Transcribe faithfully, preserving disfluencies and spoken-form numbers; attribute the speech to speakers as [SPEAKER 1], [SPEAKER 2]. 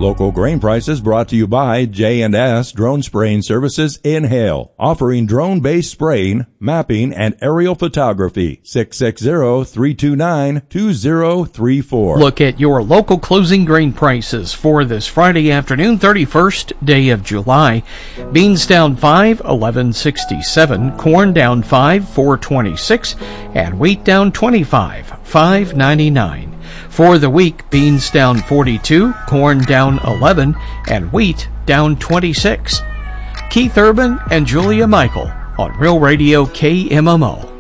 [SPEAKER 1] Local grain prices brought to you by J and S Drone Spraying Services in Hale, offering drone-based spraying, mapping, and aerial photography. six six zero, three two nine, two zero three four.
[SPEAKER 2] Look at your local closing grain prices for this Friday afternoon, thirty-first day of July. Beans down five, eleven sixty-seven. Corn down five, four twenty-six, and wheat down twenty-five, five ninety-nine. For the week, beans down forty-two, corn down eleven, and wheat down twenty-six. Keith Urban and Julia Michael on Real Radio K M M O.